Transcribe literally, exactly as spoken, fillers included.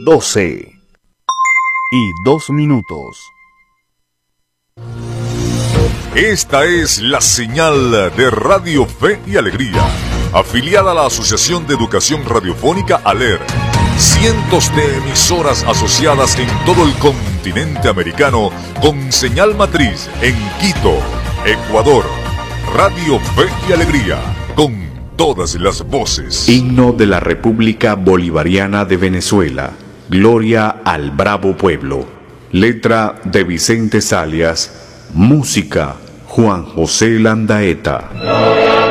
doce y dos minutos. Esta es la señal de Radio Fe y Alegría, afiliada a la Asociación de Educación Radiofónica ALER. Cientos de emisoras asociadas en todo el continente americano con señal matriz en Quito, Ecuador. Radio Fe y Alegría, con todas las voces. Himno de la República Bolivariana de Venezuela. Gloria al bravo pueblo. Letra de Vicente Salias. Música Juan José Landaeta.